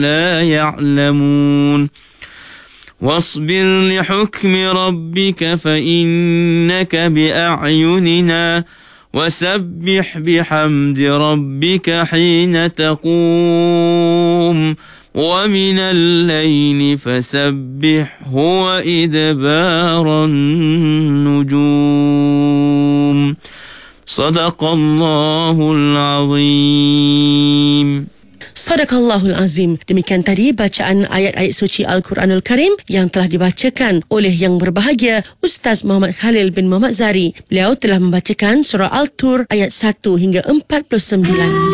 لا يعلمون واصبر لحكم ربك فإنك بأعيننا وسبح بحمد ربك حين تقوم ومن الليل فسبحه وإدبار النجوم صدق الله العظيم. Sadaqallahul Azim. Demikian tadi bacaan ayat-ayat suci Al-Quranul Karim yang telah dibacakan oleh yang berbahagia Ustaz Muhammad Khalil bin Muhammad Zari. Beliau telah membacakan surah Al-Tur ayat 1 hingga 49.